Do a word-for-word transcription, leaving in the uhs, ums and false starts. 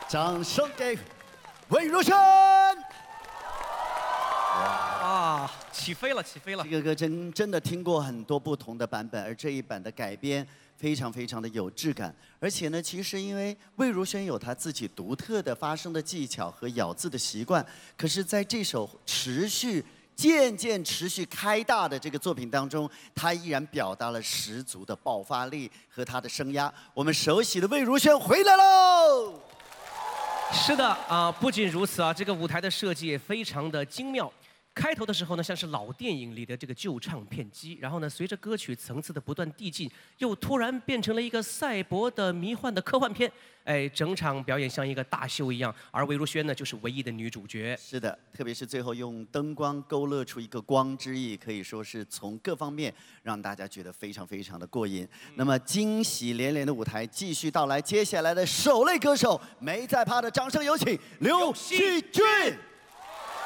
掌声给魏如萱。 啊，起飞了，起飞了！ 这个歌真真的听过很多不同的版本，而这一版的改编非常非常的有质感。而且呢，其实因为魏如萱有她自己独特的发声的技巧和咬字的习惯，可是在这首持续。 渐渐持续开大的这个作品当中，她依然表达了十足的爆发力和她的声压。我们熟悉的魏如萱回来喽！ 是的啊，不仅如此啊，这个舞台的设计也非常的精妙。 开头的时候呢，像是老电影里的这个旧唱片机，然后呢，随着歌曲层次的不断递进，又突然变成了一个赛博的迷幻的科幻片。哎，整场表演像一个大秀一样，而魏如萱呢，就是唯一的女主角。 是的，特别是最后用灯光勾勒出一个光之翼，可以说是从各方面让大家觉得非常非常的过瘾。嗯、那么惊喜连连的舞台继续到来，接下来的首类歌手没在怕的掌声有请刘惜君。